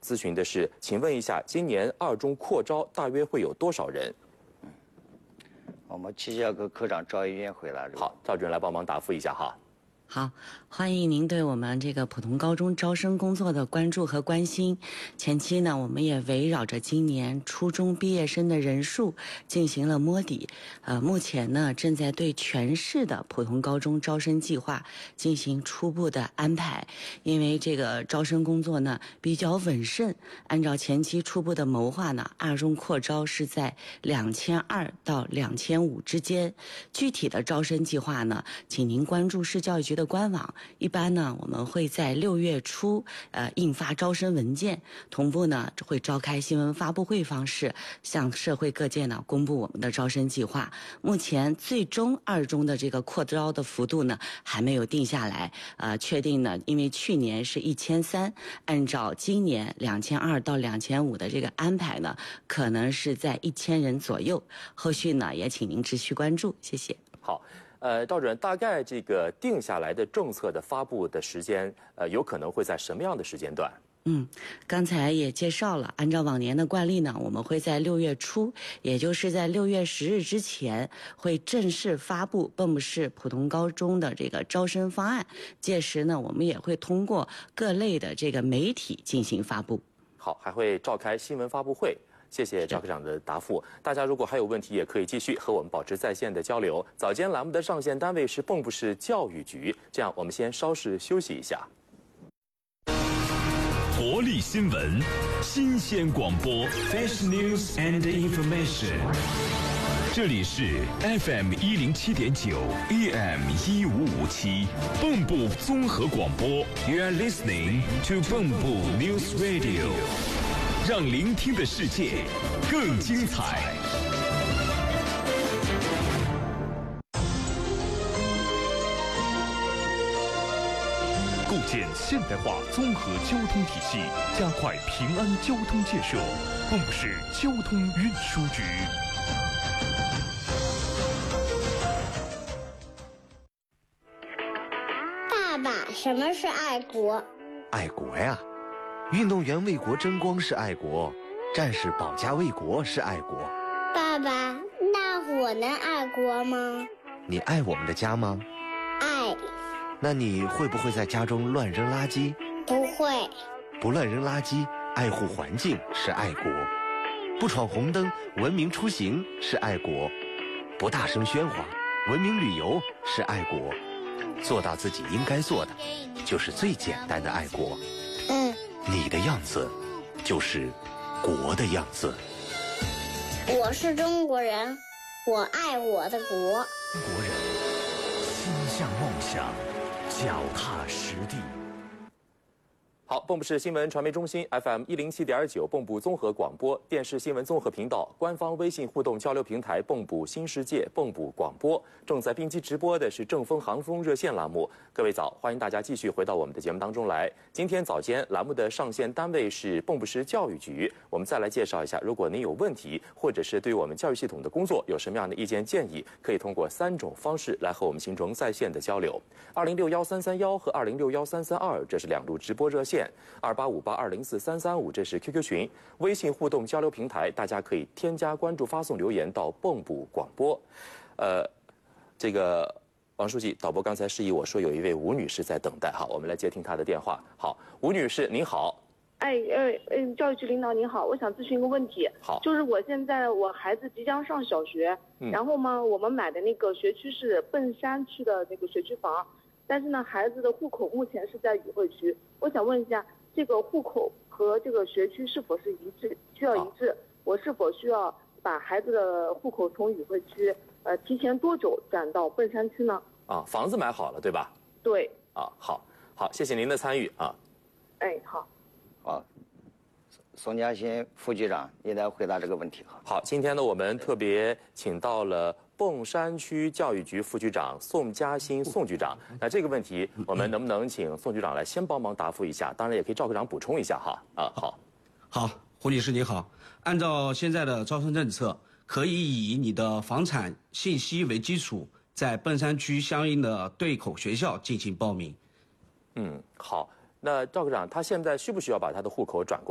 咨询的是，请问一下，今年二中扩招大约会有多少人？ 我们期间要跟科长赵一元回来。 好，赵主任来帮忙答复一下哈。 好，欢迎您对我们这个普通高中招生工作的关注和关心。前期呢，我们也围绕着今年初中毕业生的人数进行了摸底。目前呢，正在对全市的普通高中招生计划进行初步的安排。因为这个招生工作呢比较稳慎，按照前期初步的谋划呢，二中扩招是在2200到2500之间。具体的招生计划呢，请您关注市教育局的官网。一般呢，我们会在6月初印发招生文件，同步呢会召开新闻发布会方式向社会各界呢公布我们的招生计划。目前最终二中的这个扩招的幅度呢还没有定下来，确定呢，因为去年是1300，按照今年2200到2500的这个安排呢，可能是在1000人左右。后续呢也请您持续关注，谢谢。 好。赵主任，大概这个定下来的政策的发布的时间，有可能会在什么样的时间段？ 刚才也介绍了，按照往年的惯例呢，我们会在6月初，也就是在6月10日之前，会正式发布蚌埠市普通高中的这个招生方案。届时呢，我们也会通过各类的这个媒体进行发布。 好，还会召开新闻发布会。谢谢赵科长的答复。大家如果还有问题，也可以继续和我们保持在线的交流。早间栏目的上线单位是蚌埠市教育局。这样，我们先稍事休息一下。 活力新闻，新鲜广播 ，Fresh News and Information。这里是 FM 107.9 AM 1557，蚌埠综合广播。You are listening to 蚌埠 News Radio。让聆听的世界更精彩。构建现代化综合交通体系，加快平安交通建设。蚌埠市交通运输局。 爸爸，什么是爱国？ 爱国呀！运动员为国争光是爱国，战士保家卫国是爱国。 爸爸，那我能爱国吗？ 你爱我们的家吗？ 爱。 那你会不会在家中乱扔垃圾？ 不会。 不乱扔垃圾，爱护环境是爱国。不闯红灯，文明出行是爱国。不大声喧哗，文明旅游是爱国。做到自己应该做的，就是最简单的爱国。你的样子，就是国的样子。 我是中国人，我爱我的国。 中国人心向梦想，脚踏实地。 好，蚌埠市新闻传媒中心 FM 107.9蚌埠综合广播电视新闻综合频道官方微信互动交流平台蚌埠新世界蚌埠广播正在并机直播的是正风航风热线栏目。各位早，欢迎大家继续回到我们的节目当中来。今天早间栏目的上线单位是蚌埠市教育局。我们再来介绍一下，如果您有问题，或者是对我们教育系统的工作有什么样的意见建议，可以通过3种方式来和我们形成在线的交流。20613331和20613332，这是2路直播热线。2858204335，这是 QQ 群，微信互动交流平台，大家可以添加关注，发送留言到蚌埠广播。这个王书记，导播刚才示意我说有一位吴女士在等待，好，我们来接听她的电话。好，吴女士您好。 教育局领导您好，我想咨询一个问题。 好， 就是我孩子即将上小学，然后呢，我们买的那个学区是砵山区的那个学区房，但是呢，孩子的户口目前是在语汇区。我想问一下，这个户口和这个学区是否是一致？需要一致？我是否需要把孩子的户口从语汇区提前多久转到砵山区呢？ 房子买好了对吧？ 对。 好，谢谢您的参与啊。 好。 好，宋嘉欣副局长，你来回答这个问题。 好，今天呢，我们特别请到了砵山区教育局副局长宋嘉欣宋局长。那这个问题，我们能不能请宋局长来先帮忙答复一下？当然也可以赵科长补充一下哈。 好，胡女士你好，按照现在的招生政策，可以以你的房产信息为基础，在砵山区相应的对口学校进行报名。 好。那赵科长，他现在需不需要把他的户口转过